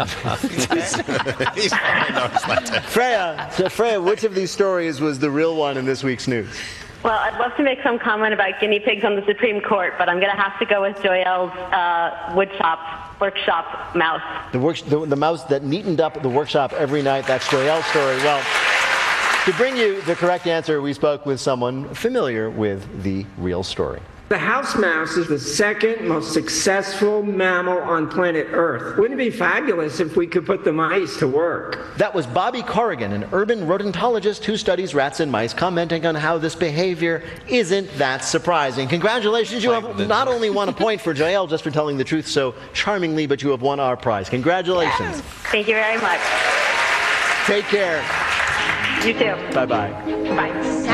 Freya, which of these stories was the real one in this week's news? Well, I'd love to make some comment about guinea pigs on the Supreme Court, but I'm going to have to go with Joelle's workshop mouse. The mouse that neatened up the workshop every night. That's Joelle's story. Well, to bring you the correct answer, we spoke with someone familiar with the real story. The house mouse is the second most successful mammal on planet Earth. Wouldn't it be fabulous if we could put the mice to work? That was Bobby Corrigan, an urban rodentologist who studies rats and mice, commenting on how this behavior isn't that surprising. Congratulations, you have not only won a point for Joelle just for telling the truth so charmingly, but you have won our prize. Congratulations. Thank you very much. Take care. You too. Bye-bye. Bye.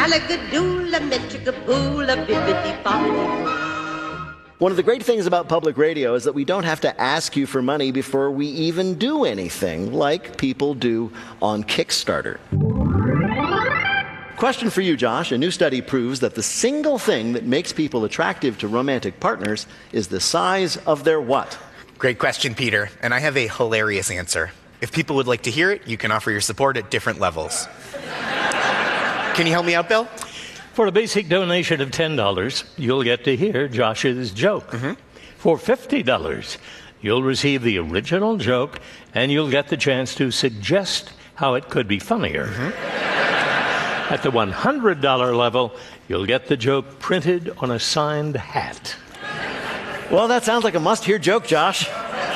One of the great things about public radio is that we don't have to ask you for money before we even do anything, like people do on Kickstarter. Question for you, Josh. A new study proves that the single thing that makes people attractive to romantic partners is the size of their what? Great question, Peter. And I have a hilarious answer. If people would like to hear it, you can offer your support at different levels. Can you help me out, Bill? For a basic donation of $10, you'll get to hear Josh's joke. For $50, you'll receive the original joke, and you'll get the chance to suggest how it could be funnier. At the $100 level, you'll get the joke printed on a signed hat. Well, that sounds like a must-hear joke, Josh.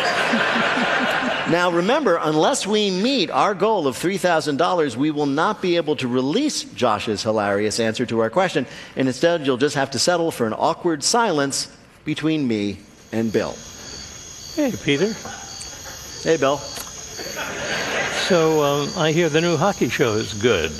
Now, remember, unless we meet our goal of $3,000, we will not be able to release Josh's hilarious answer to our question, and instead you'll just have to settle for an awkward silence between me and Bill. Hey, Peter. Hey, Bill. So, I hear the new hockey show is good,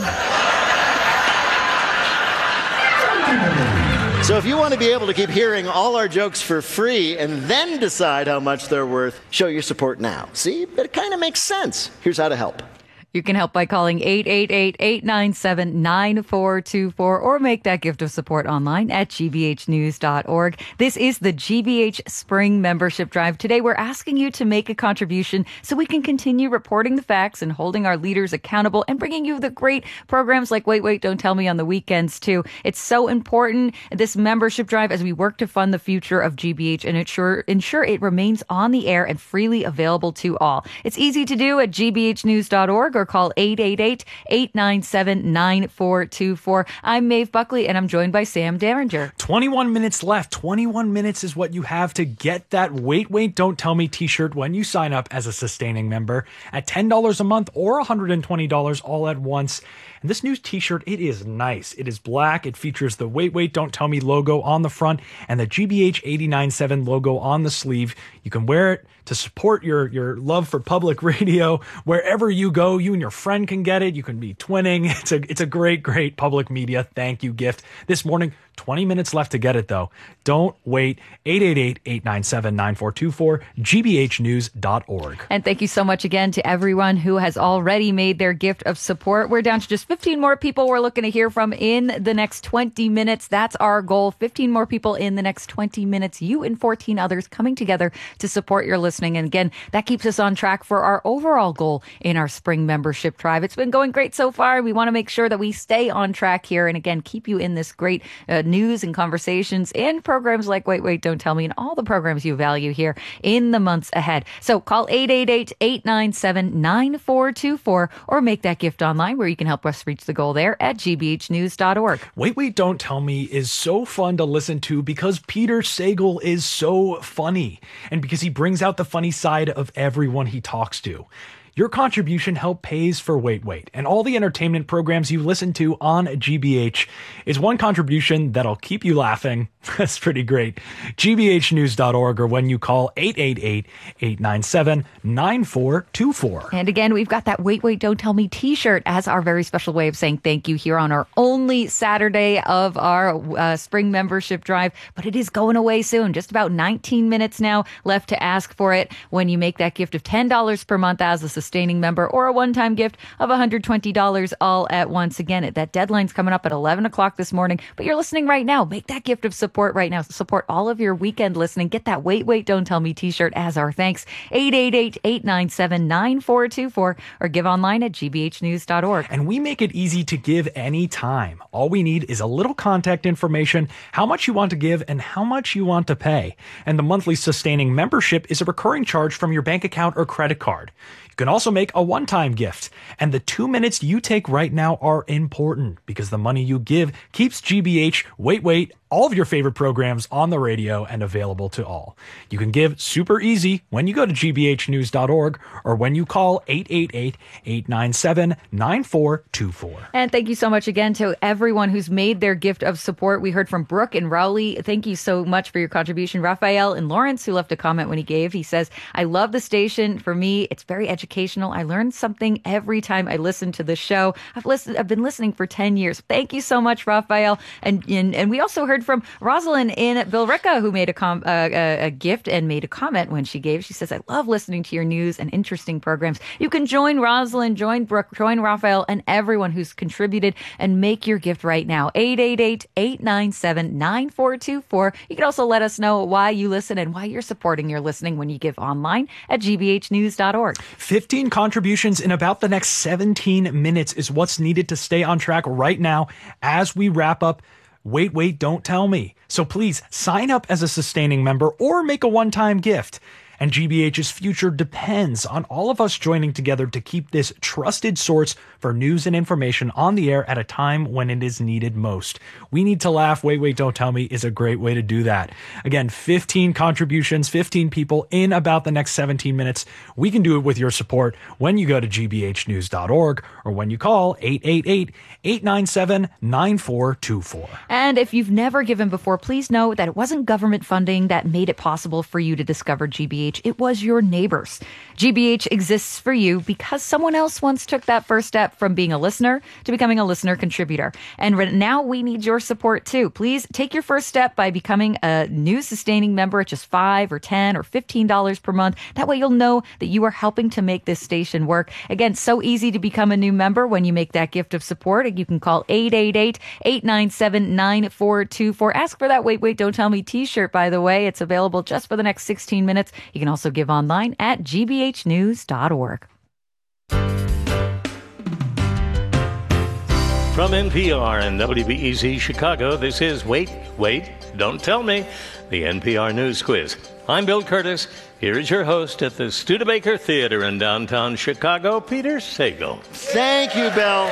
So if you want to be able to keep hearing all our jokes for free and then decide how much they're worth, show your support now. See? It kind of makes sense. Here's how to help. You can help by calling 888-897-9424 or make that gift of support online at gbhnews.org. This is the GBH Spring Membership Drive. Today, we're asking you to make a contribution so we can continue reporting the facts and holding our leaders accountable and bringing you the great programs like Wait, Wait, Don't Tell Me on the weekends, too. It's so important, this membership drive, as we work to fund the future of GBH and ensure it remains on the air and freely available to all. It's easy to do at gbhnews.org or call 888-897-9424. I'm Maeve Buckley, and I'm joined by Sam Derringer. 21 minutes left. 21 minutes is what you have to get that Wait, Wait, Don't Tell Me t-shirt when you sign up as a sustaining member at $10 a month or $120 all at once. And this new t-shirt, it is nice. It is black. It features the Wait, Wait, Don't Tell Me logo on the front and the GBH 89.7 logo on the sleeve. You can wear it to support your love for public radio. Wherever you go, you and your friend can get it. You can be twinning. It's a great, great public media thank you gift. This morning, 20 minutes left to get it, though. Don't wait. 888-897-9424, gbhnews.org. And thank you so much again to everyone who has already made their gift of support. We're down to just 15 more people we're looking to hear from in the next 20 minutes. That's our goal. 15 more people in the next 20 minutes. You and 14 others coming together to support your listening. And again, that keeps us on track for our overall goal in our spring membership drive. It's been going great so far. We want to make sure that we stay on track here and again, keep you in this great news and conversations and programs like Wait, Wait, Don't Tell Me and all the programs you value here in the months ahead. So call 888-897-9424 or make that gift online where you can help us reach the goal there at gbhnews.org. Wait, Wait, Don't Tell Me is so fun to listen to because Peter Sagal is so funny and because he brings out the funny side of everyone he talks to. Your contribution help pays for Wait Wait, and all the entertainment programs you listen to on GBH. Is one contribution that'll keep you laughing. That's pretty great. GBHnews.org, or when you call 888-897-9424. And again, we've got that Wait Wait Don't Tell Me t-shirt as our very special way of saying thank you here on our only Saturday of our spring membership drive. But it is going away soon. Just about 19 minutes now left to ask for it when you make that gift of $10 per month as a sustaining member, or a one-time gift of $120 all at once. Again, that deadline's coming up at 11 o'clock this morning, but you're listening right now. Make that gift of support right now. Support all of your weekend listening. Get that Wait Wait Don't Tell Me t-shirt as our thanks. 888-897-9424, or give online at gbhnews.org. And we make it easy to give anytime. All we need is a little contact information, how much you want to give, and how much you want to pay. And the monthly sustaining membership is a recurring charge from your bank account or credit card. You can also make a one-time gift. And the 2 minutes you take right now are important, because the money you give keeps GBH, Wait Wait, all of your favorite programs on the radio and available to all. You can give super easy when you go to gbhnews.org, or when you call 888-897-9424. And thank you so much again to everyone who's made their gift of support. We heard from Brooke and Rowley. Thank you so much for your contribution. Raphael and Lawrence, who left a comment when he gave. He says, I love the station. For me, it's very educational. I learn something every time I listen to the show. I've been listening for 10 years. Thank you so much, Raphael. And we also heard from Rosalind in Billerica, who made a gift and made a comment when she gave. She says, I love listening to your news and interesting programs. You can join Rosalind, join Brooke, join Raphael, and everyone who's contributed, and make your gift right now. 888-897-9424. You can also let us know why you listen and why you're supporting your listening when you give online at gbhnews.org. 15 contributions in about the next 17 minutes is what's needed to stay on track right now as we wrap up Wait Wait Don't Tell Me. So please sign up as a sustaining member or make a one-time gift. And GBH's future depends on all of us joining together to keep this trusted source for news and information on the air at a time when it is needed most. We need to laugh. Wait Wait Don't Tell Me is a great way to do that. Again, 15 contributions, 15 people in about the next 17 minutes. We can do it with your support when you go to gbhnews.org, or when you call 888-897-9424. And if you've never given before, please know that it wasn't government funding that made it possible for you to discover GBH. It was your neighbors. GBH exists for you because someone else once took that first step from being a listener to becoming a listener contributor. And now we need your support too. Please take your first step by becoming a new sustaining member at just $5 or $10 or $15 per month. That way you'll know that you are helping to make this station work. Again, so easy to become a new member when you make that gift of support. You can call 888-897-9424. Ask for that Wait Wait Don't Tell Me t-shirt, by the way. It's available just for the next 16 minutes. You can also give online at gbhnews.org. From NPR and WBEZ Chicago, this is Wait, Wait, Don't Tell Me, the NPR News Quiz. I'm Bill Curtis. Here is your host at the Studebaker Theater in downtown Chicago, Peter Sagal. Thank you, Bill.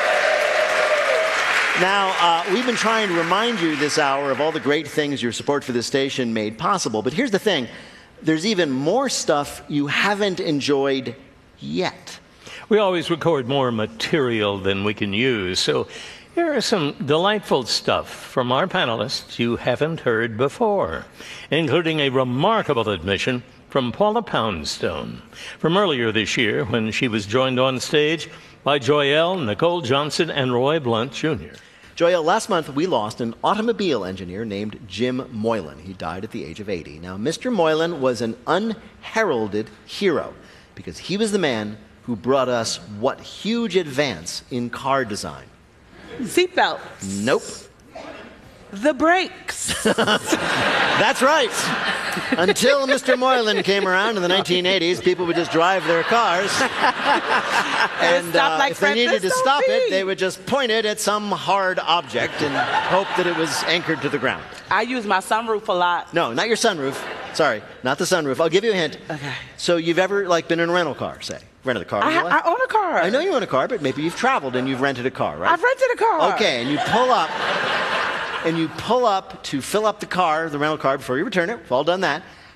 Now, we've been trying to remind you this hour of all the great things your support for this station made possible. But here's the thing. There's even more stuff you haven't enjoyed yet. We always record more material than we can use, so here are some delightful stuff from our panelists you haven't heard before, including a remarkable admission from Paula Poundstone from earlier this year when she was joined on stage by Joyelle, Nicole Johnson, and Roy Blunt Jr. Joyelle, last month we lost an automobile engineer named Jim Moylan. He died at the age of 80. Now, Mr. Moylan was an unheralded hero because he was the man who brought us what huge advance in car design? Seatbelt. Nope. The brakes. That's right. Until Mr. Moylan came around in the 1980s, people would just drive their cars. And if they needed to stop it, they would just point it at some hard object and hope that it was anchored to the ground. I use my sunroof a lot. No, not your sunroof. Sorry, not the sunroof. I'll give you a hint. Okay. So you've ever been in a rental car, say? Rented a car? I own a car. I know you own a car, but maybe you've traveled and you've rented a car, right? I've rented a car. Okay, and you pull up to fill up the car, the rental car, before you return it. We've all done that.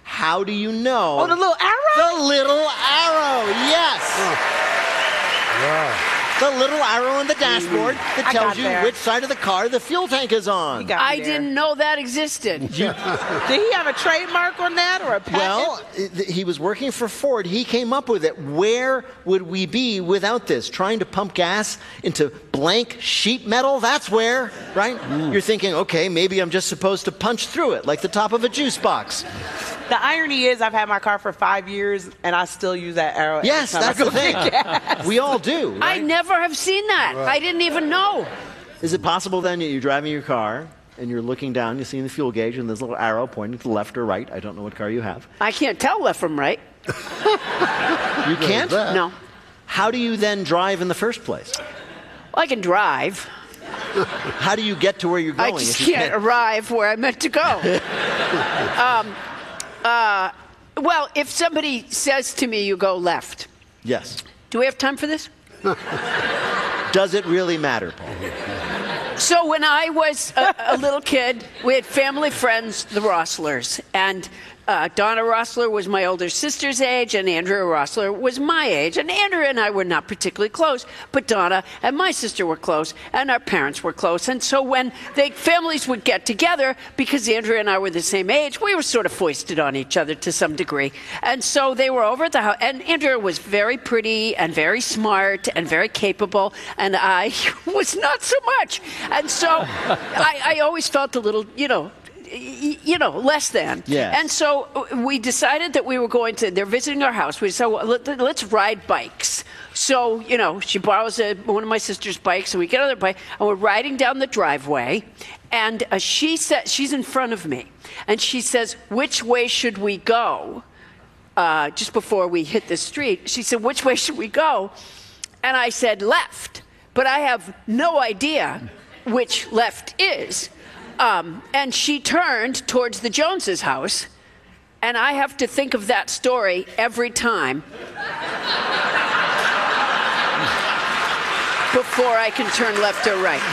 How do you know? Oh, the little arrow? The little arrow, yes. Wow. The little arrow on the dashboard that I tells got you there. which side of the car the fuel tank is on. I didn't know that existed. Did he have a trademark on that or a patent? Well, he was working for Ford. He came up with it. Where would we be without this? Trying to pump gas into blank sheet metal? That's where, right? You're thinking, okay, maybe I'm just supposed to punch through it like the top of a juice box. The irony is I've had my car for 5 years and I still use that arrow. every Yes, time that's I the go thing. get gas. We all do. I Right? never have seen that. Right. I didn't even know. Is it possible then that you're driving your car and you're looking down, you're seeing the fuel gauge and there's a little arrow pointing to the left or right? I don't know what car you have. I can't tell left from right. You can't? No. How do you then drive in the first place? Well, I can drive. How do you get to where you're going? I just if you can't arrive where I meant to go. Well, if somebody says to me, you go left. Yes. Do we have time for this? Does it really matter, Paul? So when I was a little kid, we had family friends, the Rosslers, and Donna Rossler was my older sister's age, and Andrea Rossler was my age. And Andrea and I were not particularly close, but Donna and my sister were close, and our parents were close. And so when families would get together, because Andrea and I were the same age, we were sort of foisted on each other to some degree. And so they were over at the house, and Andrea was very pretty and very smart and very capable, and I was not so much. And so I always felt a little, less than. Yes. And so we decided that we were going to, they're visiting our house. We said, well, let's ride bikes. So, she borrows one of my sister's bikes, and we get on their bike, and we're riding down the driveway, and she said, she's in front of me, and she says, which way should we go? Just before we hit the street, she said, which way should we go? And I said, left. But I have no idea which left is. And she turned towards the Joneses' house, and I have to think of that story every time before I can turn left or right.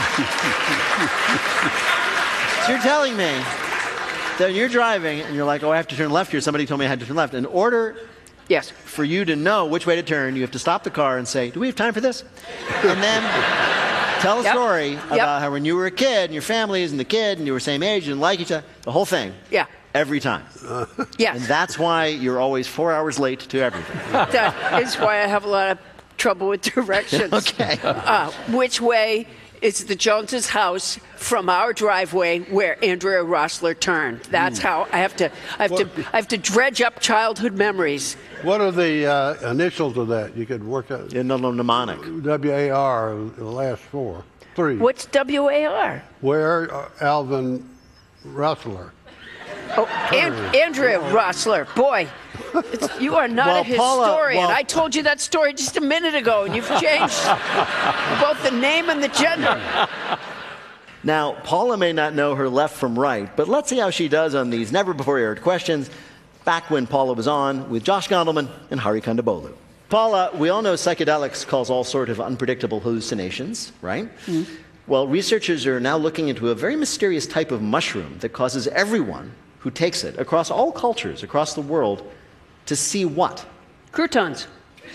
So you're telling me that you're driving and you're like, oh, I have to turn left here. Somebody told me I had to turn left. In order for you to know which way to turn, you have to stop the car and say, do we have time for this? And then tell a story about how when you were a kid and your family isn't the kid and you were the same age and like each other, the whole thing. Yeah. Every time. Yes. And that's why you're always 4 hours late to everything. That is why I have a lot of trouble with directions. Okay. Which way is the Joneses' house from our driveway where Andrea Rossler turned? That's how I have to dredge up childhood memories. What are the initials of that? You could work out. In the mnemonic. WAR, the last three. What's WAR? Where Alvin Russler. Oh, Andrea Rossler. Boy, you are not a historian. I told you that story just a minute ago, and you've changed both the name and the gender. Now, Paula may not know her left from right, but let's see how she does on these never-before-aired questions back when Paula was on with Josh Gondelman and Hari Kondabolu. Paula, we all know psychedelics cause all sort of unpredictable hallucinations, right? Mm-hmm. Well, researchers are now looking into a very mysterious type of mushroom that causes everyone who takes it across all cultures, across the world, to see what? Croutons.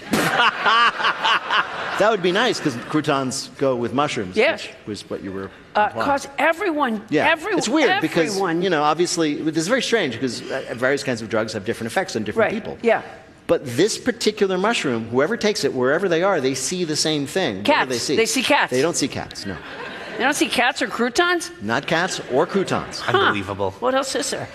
That would be nice, because croutons go with mushrooms, yes. Which was what you were Cause everyone, it's weird because, everyone. Obviously, this is very strange because various kinds of drugs have different effects on different people. Yeah. But this particular mushroom, whoever takes it, wherever they are, they see the same thing. Cats. What do they see? They see cats. They don't see cats, no. They don't see cats or croutons? Not cats or croutons. Unbelievable. What else is there?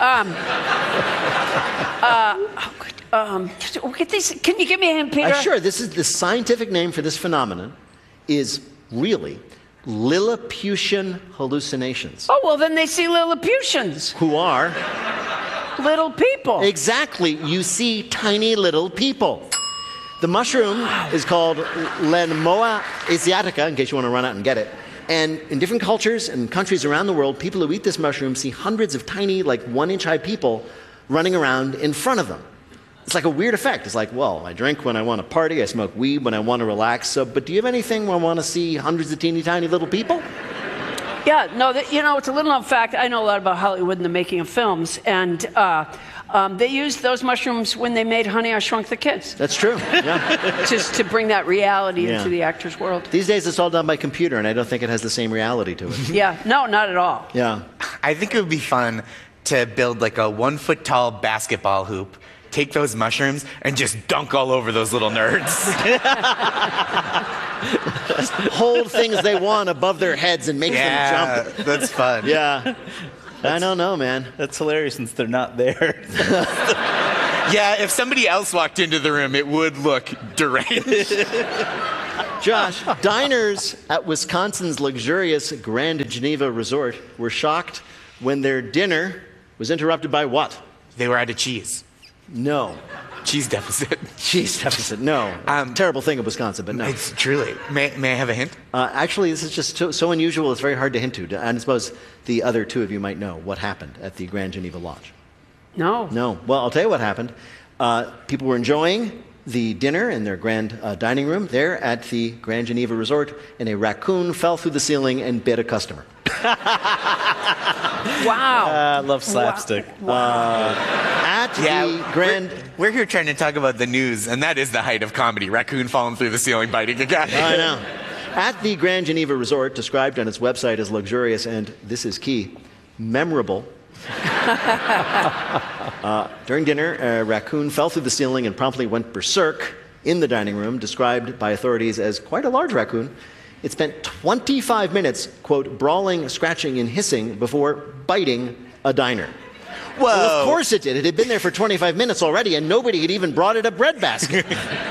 Can you give me a hint, Peter? Sure. This is the scientific name for this phenomenon is really Lilliputian hallucinations. Oh, well, then they see Lilliputians. Who are? Little people. Exactly. You see tiny little people. The mushroom is called Lenmoa asiatica, in case you want to run out and get it. And in different cultures and countries around the world, people who eat this mushroom see hundreds of tiny, 1-inch high people running around in front of them. It's like a weird effect. It's like, well, I drink when I want to party, I smoke weed when I want to relax. But do you have anything where I want to see hundreds of teeny tiny little people? Yeah, no, it's a little known fact. I know a lot about Hollywood and the making of films. And They used those mushrooms when they made Honey, I Shrunk the Kids. That's true. Yeah. Just to bring that reality into the actor's world. These days it's all done by computer, and I don't think it has the same reality to it. Yeah, no, not at all. Yeah. I think it would be fun to build like a 1-foot-tall basketball hoop, take those mushrooms, and just dunk all over those little nerds. Just hold things they want above their heads and make them jump. That's fun. Yeah. I don't know, man. That's hilarious since they're not there. Yeah, if somebody else walked into the room, it would look deranged. Josh, diners at Wisconsin's luxurious Grand Geneva Resort were shocked when their dinner was interrupted by what? They were out of cheese. No. Cheese deficit. Cheese deficit, no. Terrible thing in Wisconsin, but no. It's truly. May I have a hint? Actually, this is just so unusual, it's very hard to hint to. And I suppose the other two of you might know what happened at the Grand Geneva Lodge. No. No. Well, I'll tell you what happened. People were enjoying the dinner in their grand dining room there at the Grand Geneva Resort, and a raccoon fell through the ceiling and bit a customer. Wow. I love slapstick. We're here trying to talk about the news, and that is the height of comedy. Raccoon falling through the ceiling, biting a guy. I know. At the Grand Geneva Resort, described on its website as luxurious and, this is key, memorable. During dinner, a raccoon fell through the ceiling and promptly went berserk in the dining room, described by authorities as quite a large raccoon. It spent 25 minutes, quote, brawling, scratching, and hissing before biting a diner. Whoa. Well, of course it did. It had been there for 25 minutes already, and nobody had even brought it a breadbasket.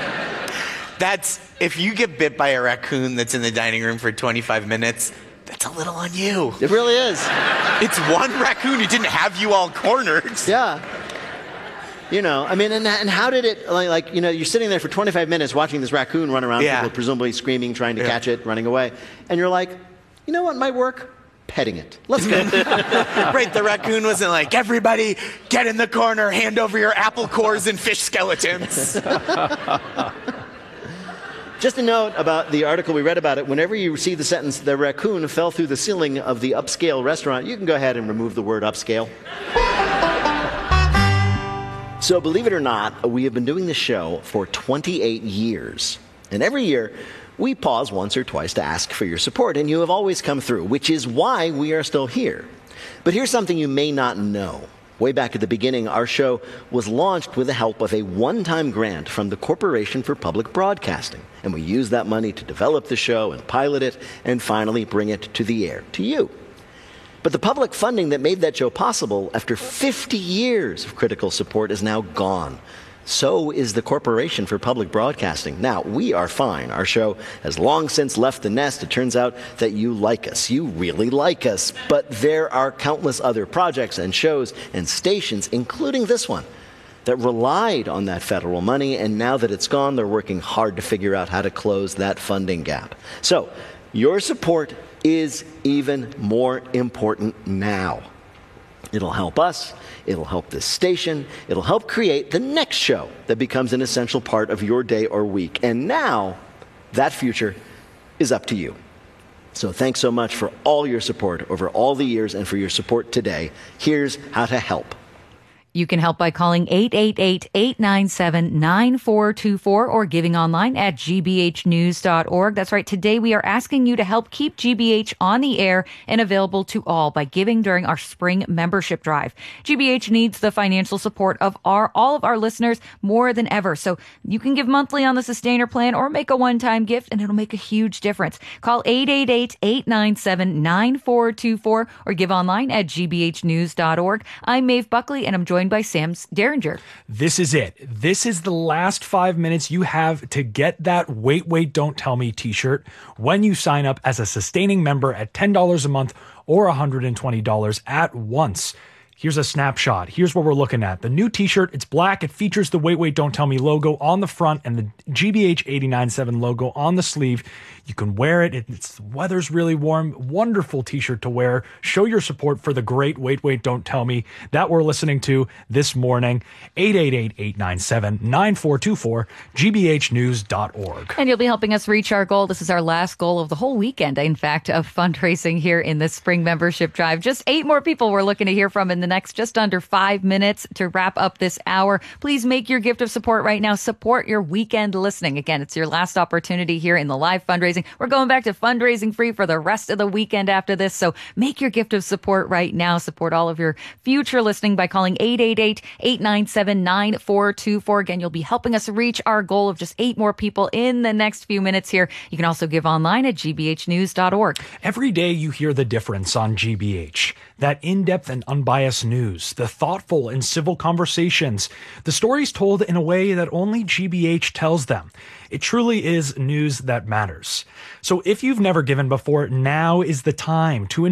If you get bit by a raccoon that's in the dining room for 25 minutes, that's a little on you. It really is. It's one raccoon. It didn't have you all cornered. Yeah. You know, I mean, and how did it, like, you know, you're sitting there for 25 minutes watching this raccoon run around, people presumably screaming, trying to catch it, running away, and you're like, you know what might work? Petting it. Let's go. Right, the raccoon wasn't like, everybody get in the corner, hand over your apple cores and fish skeletons. Just a note about the article we read about it. Whenever you see the sentence, the raccoon fell through the ceiling of the upscale restaurant, you can go ahead and remove the word upscale. So believe it or not, we have been doing this show for 28 years. And every year, we pause once or twice to ask for your support, and you have always come through, which is why we are still here. But here's something you may not know. Way back at the beginning, our show was launched with the help of a one-time grant from the Corporation for Public Broadcasting. And we used that money to develop the show and pilot it and finally bring it to the air, to you. But the public funding that made that show possible after 50 years of critical support is now gone. So is the Corporation for Public Broadcasting. Now, we are fine. Our show has long since left the nest. It turns out that you like us. You really like us. But there are countless other projects and shows and stations, including this one, that relied on that federal money. And now that it's gone, they're working hard to figure out how to close that funding gap. So, your support is even more important now. It'll help us. It'll help this station. It'll help create the next show that becomes an essential part of your day or week. And now, that future is up to you. So thanks so much for all your support over all the years and for your support today. Here's how to help. You can help by calling 888-897-9424 or giving online at gbhnews.org. That's right. Today we are asking you to help keep GBH on the air and available to all by giving during our spring membership drive. GBH needs the financial support of all of our listeners more than ever. So you can give monthly on the Sustainer plan or make a one-time gift and it'll make a huge difference. Call 888-897-9424 or give online at gbhnews.org. I'm Maeve Buckley and I'm joined by Sam Derringer. This is it. This is the last 5 minutes you have to get that Wait, Wait, Don't Tell Me t-shirt when you sign up as a sustaining member at $10 a month or $120 at once. Here's a snapshot. Here's what we're looking at. The new t-shirt, it's black. It features the Wait, Wait, Don't Tell Me logo on the front and the GBH 89.7 logo on the sleeve. You can wear it. The weather's really warm. Wonderful t-shirt to wear. Show your support for the great Wait, Wait, Don't Tell Me that we're listening to this morning. 888-897-9424, gbhnews.org. And you'll be helping us reach our goal. This is our last goal of the whole weekend, in fact, of fundraising here in the spring membership drive. Just 8 more people we're looking to hear from in the next just under 5 minutes to wrap up this hour. Please make your gift of support right now. Support your weekend listening. Again, it's your last opportunity here in the live fundraising. We're going back to fundraising free for the rest of the weekend after this. So make your gift of support right now. Support all of your future listening by calling 888-897-9424. Again, you'll be helping us reach our goal of just 8 more people in the next few minutes here. You can also give online at gbhnews.org. Every day you hear the difference on GBH. That in-depth and unbiased news, the thoughtful and civil conversations, the stories told in a way that only GBH tells them. It truly is news that matters. So if you've never given before, now is the time to